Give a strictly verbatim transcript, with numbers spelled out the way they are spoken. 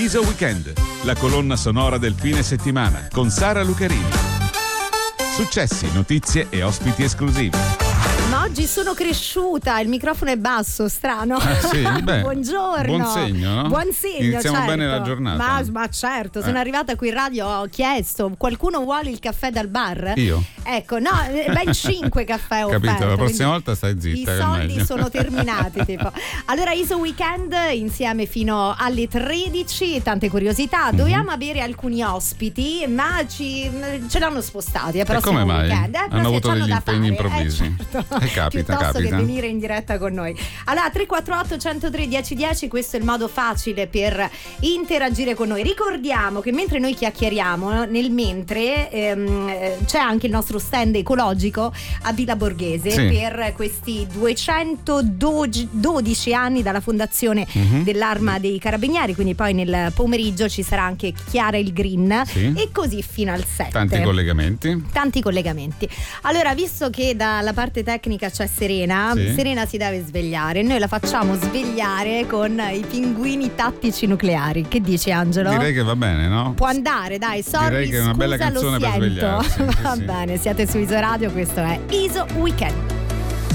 Iso Weekend, la colonna sonora del fine settimana con Sara Lucarini. Successi, notizie e ospiti esclusivi. Ma oggi sono cresciuta, il microfono è basso, strano. Ah, sì? Beh, buongiorno. buon segno, no? Buon segno, Iniziamo certo. bene la giornata. Ma, ma certo, sono eh. arrivata qui in radio, ho chiesto, qualcuno vuole il caffè dal bar? Io? Ecco, no, ben cinque caffè ho Capito, offerto, la prossima volta stai zitta. I che soldi è meglio. sono terminati, tipo. Allora, Iso Weekend insieme fino alle tredici, tante curiosità. Dovevamo mm-hmm. avere alcuni ospiti, ma ci, ce l'hanno spostati. E come mai? Weekend, eh? Hanno avuto degli impegni fare. improvvisi. Eh, certo. E capita, Piuttosto capita. che venire in diretta con noi. Allora, tre quattro otto uno zero tre uno zero uno zero, questo è il modo facile per interagire con noi. Ricordiamo che mentre noi chiacchieriamo, nel mentre ehm, c'è anche il nostro stand ecologico a Villa Borghese, sì, per questi duecentododici anni dalla fondazione mm-hmm. dell'Arma dei Carabinieri, quindi poi nel pomeriggio ci sarà anche Chiara il Green, sì, e così fino al sette. Tanti collegamenti. Tanti collegamenti. Allora, visto che dalla parte tecnica c'è Serena, sì, Serena si deve svegliare, noi la facciamo svegliare con i pinguini tattici nucleari. Che dici, Angelo? Direi che va bene, no? Può andare, dai, sorry, direi che è una scusa, bella canzone per svegliarsi. Va sì, bene, siete su Iso Radio, questo è Iso Weekend.